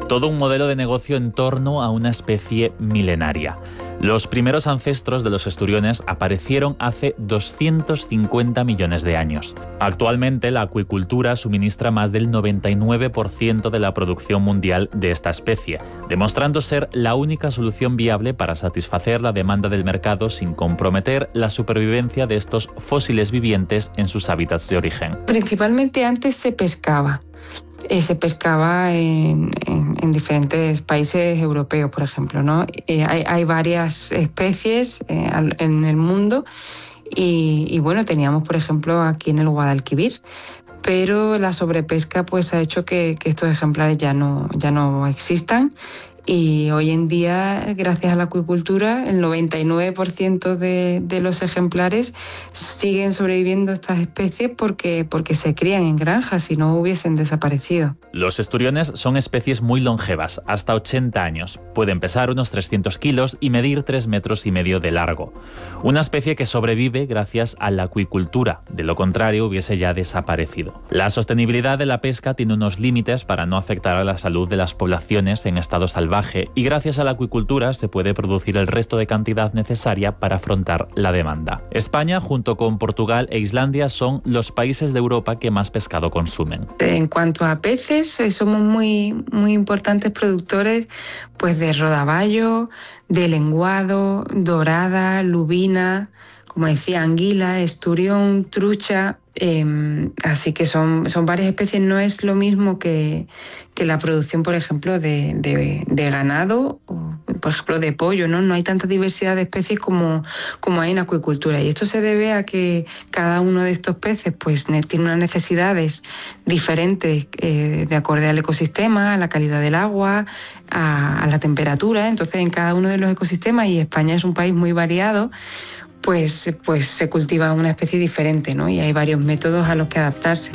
Todo un modelo de negocio en torno a una especie milenaria. Los primeros ancestros de los esturiones aparecieron hace 250 millones de años. Actualmente, la acuicultura suministra más del 99% de la producción mundial de esta especie, demostrando ser la única solución viable para satisfacer la demanda del mercado sin comprometer la supervivencia de estos fósiles vivientes en sus hábitats de origen. Principalmente antes se pescaba. Se pescaba en diferentes países europeos, por ejemplo, ¿no? Hay varias especies en el mundo y bueno, teníamos, por ejemplo, aquí en el Guadalquivir, pero la sobrepesca pues ha hecho que estos ejemplares ya no existan. Y hoy en día, gracias a la acuicultura, el 99% de los ejemplares siguen sobreviviendo estas especies porque se crían en granjas, si no hubiesen desaparecido. Los esturiones son especies muy longevas, hasta 80 años. Pueden pesar unos 300 kilos y medir 3,5 metros de largo. Una especie que sobrevive gracias a la acuicultura, de lo contrario hubiese ya desaparecido. La sostenibilidad de la pesca tiene unos límites para no afectar a la salud de las poblaciones en estado salvaje, y gracias a la acuicultura se puede producir el resto de cantidad necesaria para afrontar la demanda. España, junto con Portugal e Islandia, son los países de Europa que más pescado consumen. En cuanto a peces, somos muy importantes productores pues de rodaballo, de lenguado, dorada, lubina, como decía, anguila, esturión, trucha. Así que son varias especies. No es lo mismo que la producción, por ejemplo, de ganado o, por ejemplo, de pollo, ¿no? No hay tanta diversidad de especies como hay en acuicultura. Y esto se debe a que cada uno de estos peces pues, tiene unas necesidades diferentes de acorde al ecosistema, a la calidad del agua, a la temperatura. Entonces, en cada uno de los ecosistemas, y España es un país muy variado, pues se cultiva una especie diferente, ¿no? Y hay varios métodos a los que adaptarse.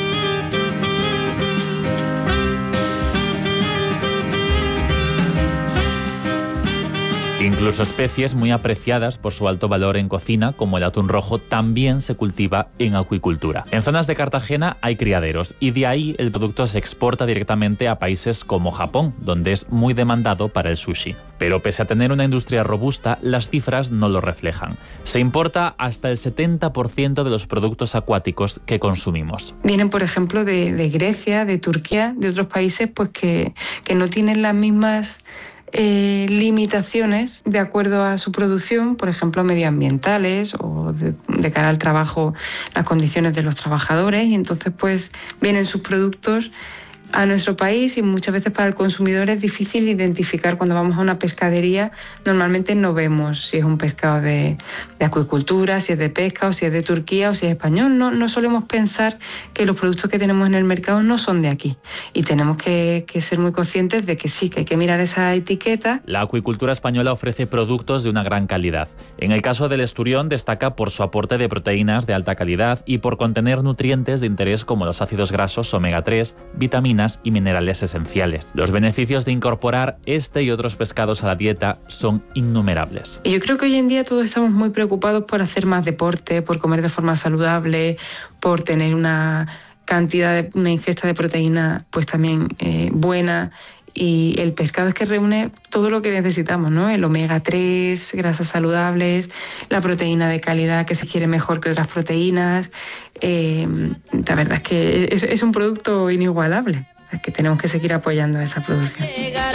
Incluso especies muy apreciadas por su alto valor en cocina, como el atún rojo, también se cultiva en acuicultura. En zonas de Cartagena hay criaderos y de ahí el producto se exporta directamente a países como Japón, donde es muy demandado para el sushi. Pero pese a tener una industria robusta, las cifras no lo reflejan. Se importa hasta el 70% de los productos acuáticos que consumimos. Vienen, por ejemplo, de Grecia, de Turquía, de otros países pues que no tienen las mismas limitaciones de acuerdo a su producción, por ejemplo, medioambientales o de cara al trabajo, las condiciones de los trabajadores, y entonces pues vienen sus productos a nuestro país y muchas veces para el consumidor es difícil identificar. Cuando vamos a una pescadería normalmente no vemos si es un pescado de acuicultura, si es de pesca o si es de Turquía o si es español. No solemos pensar que los productos que tenemos en el mercado no son de aquí y tenemos que ser muy conscientes de que sí, que hay que mirar esa etiqueta. La acuicultura española ofrece productos de una gran calidad. En el caso del esturión destaca por su aporte de proteínas de alta calidad y por contener nutrientes de interés como los ácidos grasos omega 3, vitaminas y minerales esenciales. Los beneficios de incorporar este y otros pescados a la dieta son innumerables. Y yo creo que hoy en día todos estamos muy preocupados por hacer más deporte, por comer de forma saludable, por tener una ingesta de proteína pues también buena. Y el pescado es que reúne todo lo que necesitamos, ¿no? El omega 3, grasas saludables, la proteína de calidad que se quiere mejor que otras proteínas. La verdad es que es un producto inigualable, que tenemos que seguir apoyando esa producción.